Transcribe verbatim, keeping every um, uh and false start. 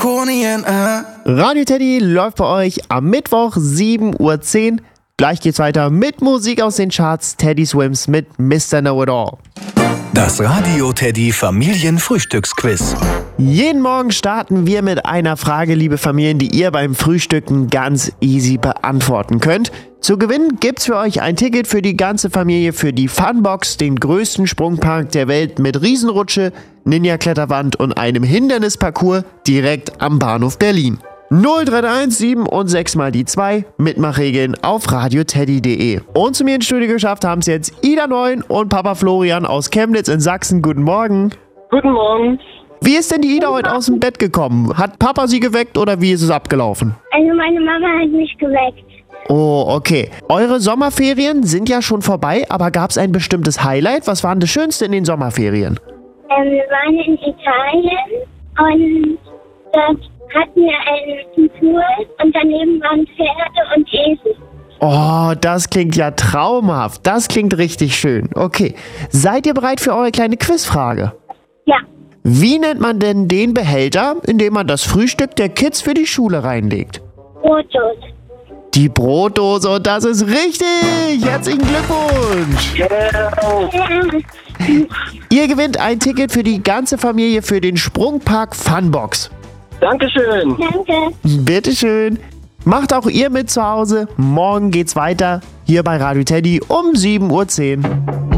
draconian, uh. Radio Teddy läuft bei euch am Mittwoch sieben Uhr zehn. Gleich geht's weiter mit Musik aus den Charts. Teddy Swims mit Mister Know-It-All. Das Radio Teddy Familienfrühstücksquiz. Jeden Morgen starten wir mit einer Frage, liebe Familien, die ihr beim Frühstücken ganz easy beantworten könnt. Zu gewinnen gibt's für euch ein Ticket für die ganze Familie für die Funbox, den größten Sprungpark der Welt mit Riesenrutsche, Ninja-Kletterwand und einem Hindernisparcours direkt am Bahnhof Berlin. null drei eins sieben und sechs mal die zwei, Mitmachregeln auf radioteddy punkt de. Und zu mir ins Studio geschafft haben es jetzt Ida Neun und Papa Florian aus Chemnitz in Sachsen. Guten Morgen. Guten Morgen. Wie ist denn die Ida heute aus dem Bett gekommen? Hat Papa sie geweckt oder wie ist es abgelaufen? Also meine Mama hat mich geweckt. Oh, okay. Eure Sommerferien sind ja schon vorbei, aber gab es ein bestimmtes Highlight? Was war denn das Schönste in den Sommerferien? Ähm, wir waren in Italien und dort hatten wir einen Pool und daneben waren Pferde und Esel. Oh, das klingt ja traumhaft. Das klingt richtig schön. Okay. Seid ihr bereit für eure kleine Quizfrage? Ja. Wie nennt man denn den Behälter, in dem man das Frühstück der Kids für die Schule reinlegt? Brotdose. Die Brotdose, und das ist richtig! Herzlichen Glückwunsch! Yeah. Ihr gewinnt ein Ticket für die ganze Familie für den Sprungpark Funbox. Dankeschön. Danke. Bitteschön. Macht auch ihr mit zu Hause. Morgen geht's weiter hier bei Radio Teddy um sieben Uhr zehn.